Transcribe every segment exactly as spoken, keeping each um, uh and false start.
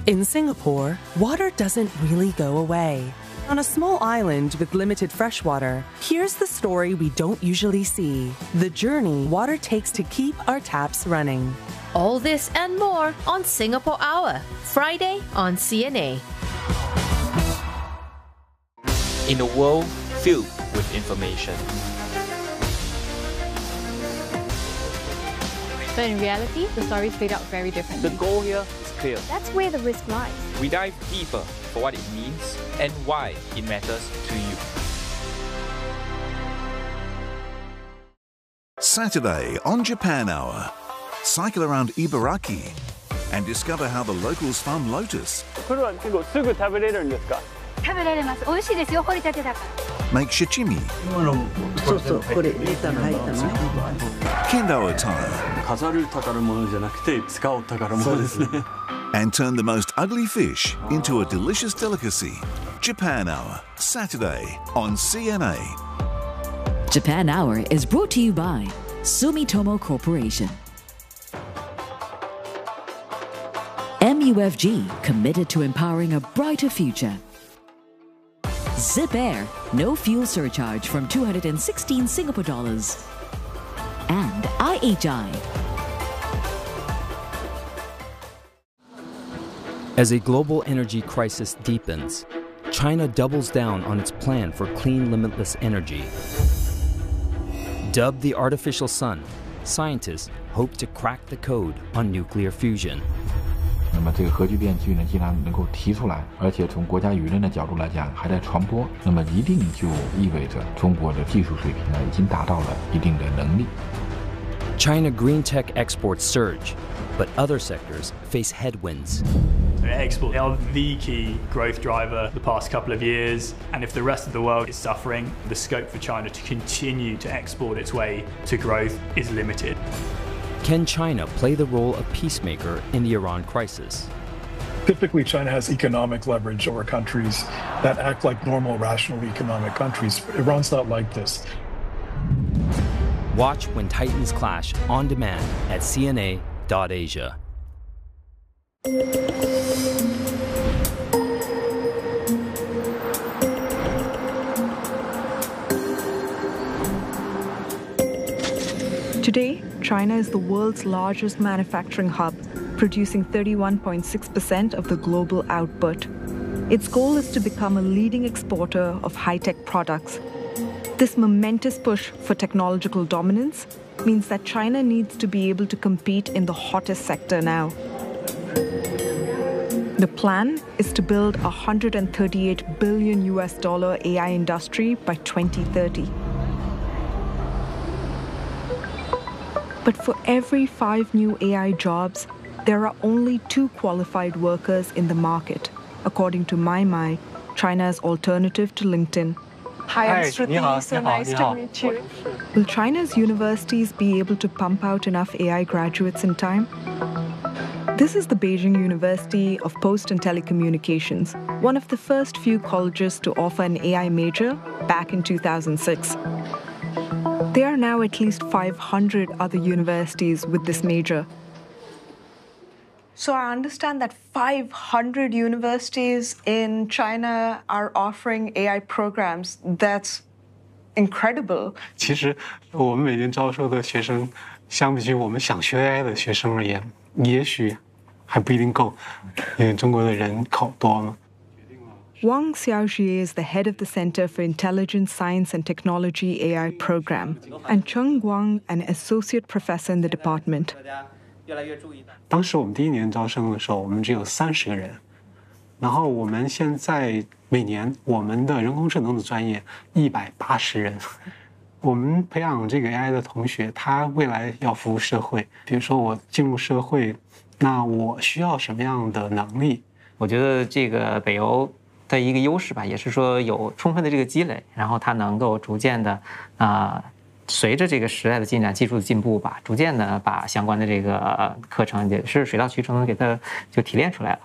In Singapore, water doesn't really go away. On a small island with limited fresh water, here's the story we don't usually see: the journey water takes to keep our taps running. All this and more on Singapore Hour, Friday on C N A. In a world filled with information, but in reality, the story played out very differently. the goal here is clear. That's where the risk lies. We dive deeper for what it means and why it matters to you. Saturday on Japan Hour. Cycle around Ibaraki and discover how the locals farm lotus. これは結構すぐ食べれるんですか? 食べられます。美味しいですよ、掘りたてだから。 Make sashimi. そうそう、これネタが入ったの。 Kendo attire. 飾る宝物じゃなくて使う宝物ですね。 And turn the most ugly fish into a delicious delicacy. Japan Hour, Saturday on C N A. Japan Hour is brought to you by Sumitomo Corporation. M U F G, committed to empowering a brighter future. Zip Air, no fuel surcharge from two hundred sixteen Singapore dollars. And I H I. As a global energy crisis deepens, China doubles down on its plan for clean, limitless energy. Dubbed the artificial sun, scientists hope to crack the code on nuclear fusion. 那么这个核聚变技术呢，既然能够提出来，而且从国家舆论的角度来讲还在传播，那么一定就意味着中国的技术水平呢已经达到了一定的能力。 China green tech exports surge, but other sectors face headwinds. Exports are the key growth driver the past couple of years, and if the rest of the world is suffering, the scope for China to continue to export its way to growth is limited. Can China play the role of peacemaker in the Iran crisis? Typically, China has economic leverage over countries that act like normal, rational economic countries. Iran's not like this. Watch When Titans Clash on demand at C N A dot Asia. Today, China is the world's largest manufacturing hub, producing thirty-one point six percent of the global output. Its goal is to become a leading exporter of high-tech products. This momentous push for technological dominance means that China needs to be able to compete in the hottest sector now. The plan is to build a one hundred thirty-eight billion U S dollar A I industry by twenty thirty. But for every five new A I jobs, there are only two qualified workers in the market, according to MyMy, China's alternative to LinkedIn. Hi, I'm Shruti. So nice to meet you. Will China's universities be able to pump out enough A I graduates in time? This is the Beijing University of Post and Telecommunications, one of the first few colleges to offer an A I major back in two thousand six. There are now at least five hundred other universities with this major. So I understand that five hundred universities in China are offering A I programs. That's incredible. 其实我们每年招收的学生，相比起我们想学 A I 的学生而言，也许还不一定够，因为中国的人口多嘛。 Wang Xiaojie is the head of the Center for Intelligence, Science and Technology A I program, and Cheng Guang, an associate professor in the department. 当时我们第一年招生的时候，我们只有三十个人，然后我们现在每年我们的人工智能的专业一百八十人。我们培养这个 A I 的同学，他未来要服务社会。比如说我进入社会，那我需要什么样的能力？ 我觉得这个北欧的一个优势吧，也是说有充分的这个积累，然后它能够逐渐的啊、呃，随着这个时代的进展、技术的进步吧，逐渐的把相关的这个课程也是水到渠成的给它就提炼出来了。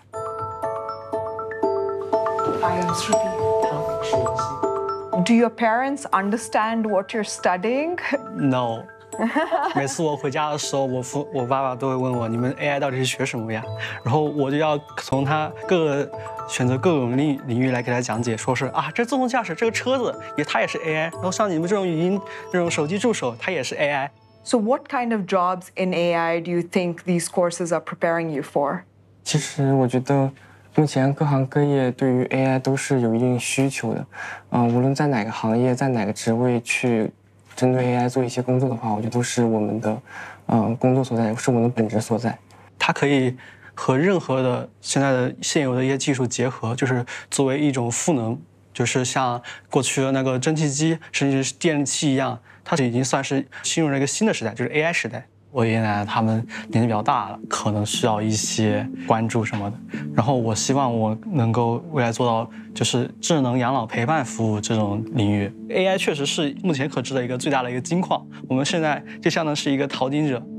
Do your parents understand what you're studying? No. 每次我回家的时候，我父我爸爸都会问我，你们 A I 到底是学什么呀？然后我就要从他各个选择各种领领域来给他讲解，说是啊，这自动驾驶这个车子也它也是 A I， 然后像你们这种语音这种手机助手，它也是 A I。 So what kind of jobs in A I do you think these courses are preparing you for? 其实我觉得目前各行各业对于 A I 都是有一定需求的，嗯、呃，无论在哪个行业，在哪个职位去针对 A I 做一些工作的话，我觉得都是我们的，嗯、呃，工作所在，是我们的本质所在。 它可以和任何的现在的现有的一些技术结合，就是作为一种赋能，就是像过去的那个蒸汽机甚至是电器一样，它已经算是进入了一个新的时代，就是 A I 时代。我爷爷奶奶他们年纪比较大了，可能需要一些关注什么的。然后我希望我能够未来做到就是智能养老陪伴服务这种领域。A I 确实是目前可知的一个最大的一个金矿，我们现在就相当是一个淘金者。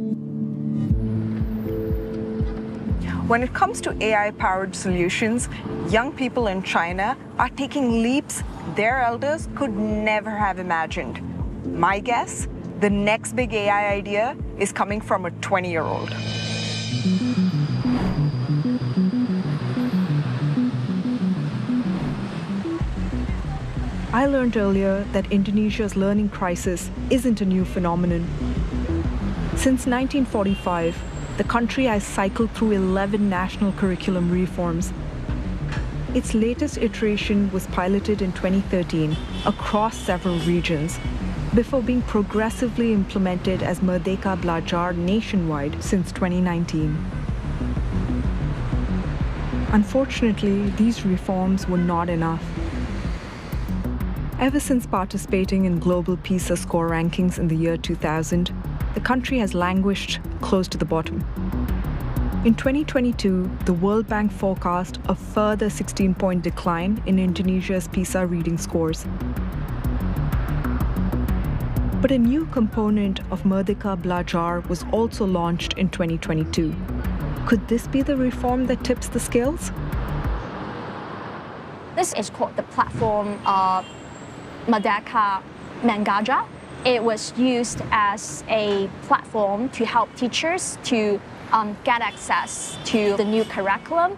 When it comes to A I-powered solutions, young people in China are taking leaps their elders could never have imagined. My guess? The next big A I idea is coming from a twenty-year-old. I learned earlier that Indonesia's learning crisis isn't a new phenomenon. Since nineteen forty-five, the country has cycled through eleven national curriculum reforms. Its latest iteration was piloted in twenty thirteen across several regions, before being progressively implemented as Merdeka Belajar nationwide since twenty nineteen. Unfortunately, these reforms were not enough. Ever since participating in global PISA score rankings in the year two thousand, the country has languished close to the bottom. In twenty twenty-two, the World Bank forecast a further sixteen-point decline in Indonesia's PISA reading scores. But a new component of Merdeka Belajar was also launched in twenty twenty-two. Could this be the reform that tips the scales? This is called the platform uh, Merdeka Mengajar. It was used as a platform to help teachers to um, get access to the new curriculum.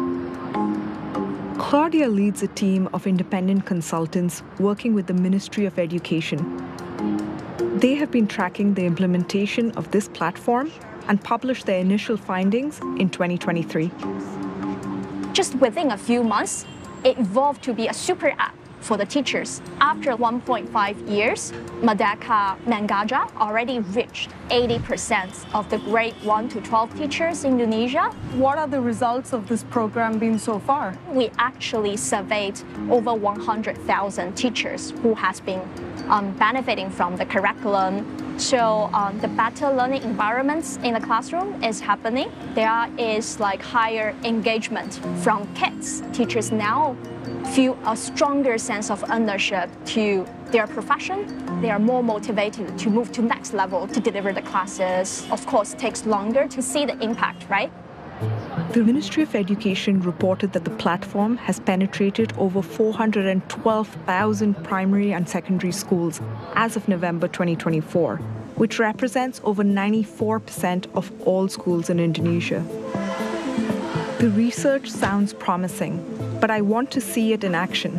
Claudia leads a team of independent consultants working with the Ministry of Education. They have been tracking the implementation of this platform and published their initial findings in twenty twenty-three. Just within a few months, it evolved to be a super app for the teachers. After one point five years, Merdeka Mengajar already reached eighty percent of the grade one to twelve teachers in Indonesia. What are the results of this program been so far? We actually surveyed over one hundred thousand teachers who has been um, benefiting from the curriculum. So um, the better learning environments in the classroom is happening. There is like higher engagement from kids. Teachers now feel a stronger sense of ownership to their profession. They are more motivated to move to next level to deliver the classes. Of course, it takes longer to see the impact, right? The Ministry of Education reported that the platform has penetrated over four hundred twelve thousand primary and secondary schools as of November twenty twenty-four, which represents over ninety-four percent of all schools in Indonesia. The research sounds promising, but I want to see it in action.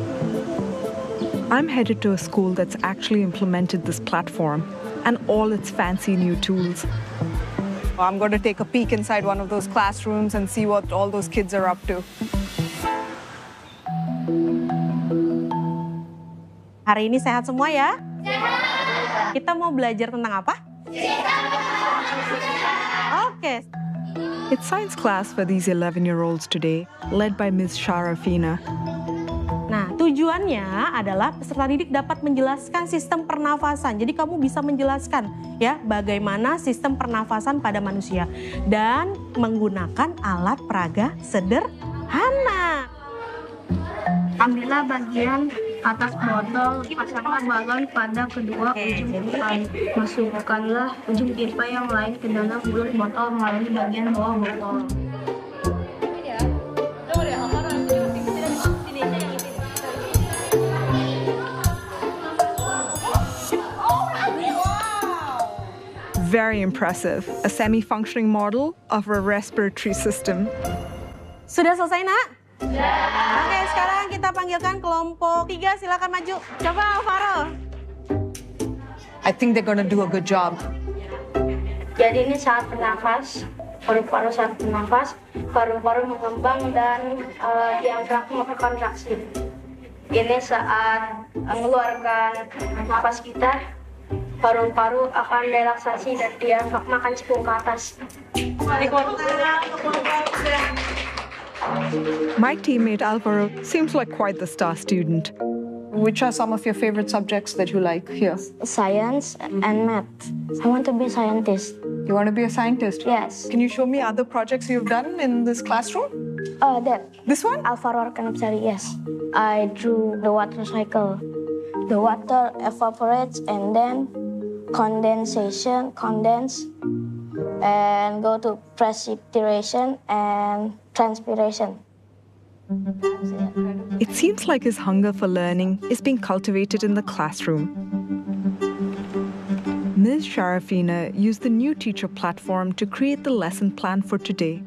I'm headed to a school that's actually implemented this platform and all its fancy new tools. I'm going to take a peek inside one of those classrooms and see what all those kids are up to. Hari ini sehat semua ya? Sehat. Kita mau belajar tentang apa? Oke. Okay. It's science class for these eleven-year-olds today, led by Miz Sharafina. Nah, tujuannya adalah peserta didik dapat menjelaskan sistem pernafasan. Jadi kamu bisa menjelaskan ya bagaimana sistem pernafasan pada manusia dan menggunakan alat peraga sederhana. Ambillah bagian atas botol, pasanglah balon pada kedua ujung pipa. Masukkanlah ujung pipa yang lain ke dalam mulut botol melalui bagian bawah botol. very impressive, a semi-functioning model of a respiratory system. Sudah selesai, Nak? Sudah. Oke, sekarang kita panggilkan kelompok tiga, silakan maju. Coba Alvaro. I think they're going to do a good job. Jadi ini saat bernafas, paru-paru saat bernafas, paru-paru mengembang dan uh, diafragma berkontraksi. Ini saat mengeluarkan nafas kita, paru-paru akan relaksasi dan diafragma akan cekung ke atas. My teammate Alvaro seems like quite the star student. Which are some of your favorite subjects that you like here? Science and math. I want to be a scientist. You want to be a scientist? Yes. Can you show me other projects you've done in this classroom? Uh, that. This one? Alvaro Arcanopsari, yes. I drew the water cycle. The water evaporates and then condensation, condense, and go to precipitation and transpiration. It seems like his hunger for learning is being cultivated in the classroom. Miz Sharafina used the new teacher platform to create the lesson plan for today.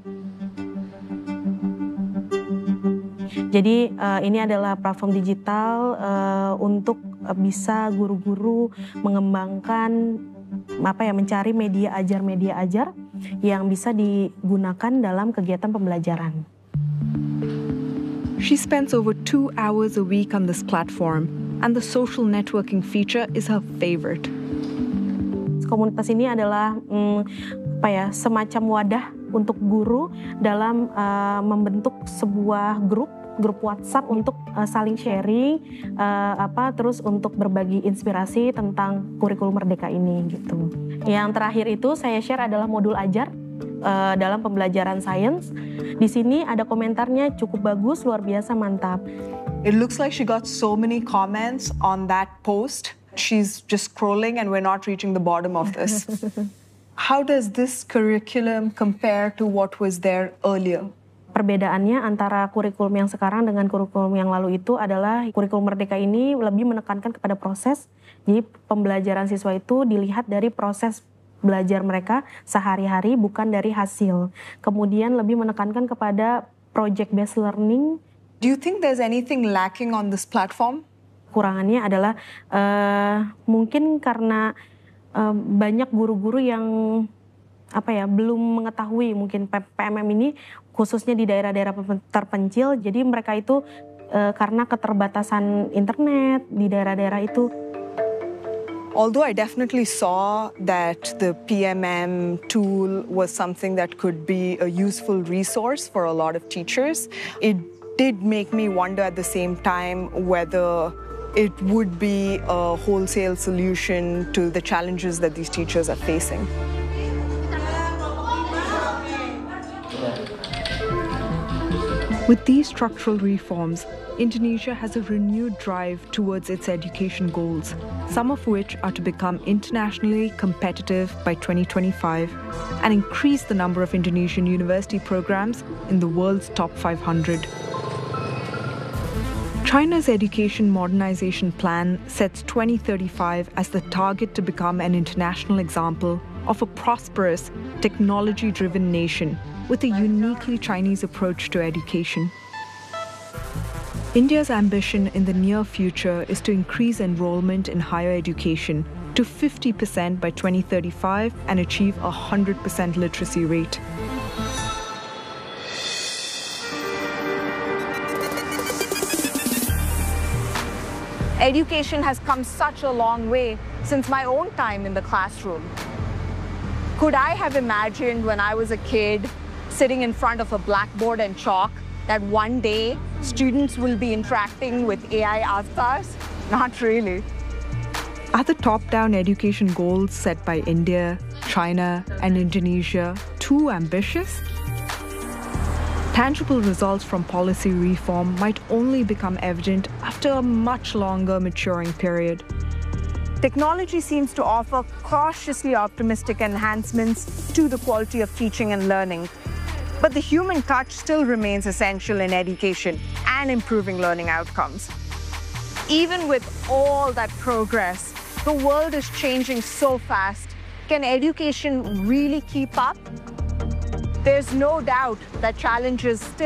Jadi uh, ini adalah platform digital uh, untuk uh, bisa guru-guru mengembangkan apa ya mencari media ajar media ajar yang bisa digunakan dalam kegiatan pembelajaran. She spends over two hours a week on this platform, and the social networking feature is her favorite. Komunitas ini adalah hmm, apa ya semacam wadah untuk guru dalam uh, membentuk sebuah grup grup WhatsApp untuk uh, saling sharing uh, apa terus untuk berbagi inspirasi tentang kurikulum Merdeka ini gitu. Yang terakhir itu saya share adalah modul ajar uh, dalam pembelajaran sains. Di sini ada komentarnya cukup bagus, luar biasa, mantap. It looks like she got so many comments on that post. She's just scrolling and we're not reaching the bottom of this. How does this curriculum compare to what was there earlier? Perbedaannya antara kurikulum yang sekarang dengan kurikulum yang lalu itu adalah kurikulum Merdeka ini lebih menekankan kepada proses. Jadi pembelajaran siswa itu dilihat dari proses belajar mereka sehari-hari, bukan dari hasil. Kemudian lebih menekankan kepada project-based learning. Do you think there's anything lacking on this platform? Kurangannya adalah uh, mungkin karena uh, banyak guru-guru yang apa ya belum mengetahui mungkin P M M ini khususnya di daerah-daerah terpencil. Jadi mereka itu uh, karena keterbatasan internet di daerah-daerah itu. Although I definitely saw that the P M M tool was something that could be a useful resource for a lot of teachers, it did make me wonder at the same time whether it would be a wholesale solution to the challenges that these teachers are facing. With these structural reforms, Indonesia has a renewed drive towards its education goals, some of which are to become internationally competitive by twenty twenty-five and increase the number of Indonesian university programs in the world's top five hundred. China's education modernization plan sets twenty thirty-five as the target to become an international example of a prosperous, technology-driven nation with a uniquely Chinese approach to education. India's ambition in the near future is to increase enrollment in higher education to fifty percent by twenty thirty-five and achieve a one hundred percent literacy rate. Education has come such a long way since my own time in the classroom. Could I have imagined when I was a kid sitting in front of a blackboard and chalk that one day students will be interacting with A I avatars? Not really. Are the top-down education goals set by India, China, and Indonesia too ambitious? Tangible results from policy reform might only become evident after a much longer maturing period. Technology seems to offer cautiously optimistic enhancements to the quality of teaching and learning. But the human touch still remains essential in education and improving learning outcomes. Even with all that progress, the world is changing so fast Can education really keep up? There's no doubt that challenges still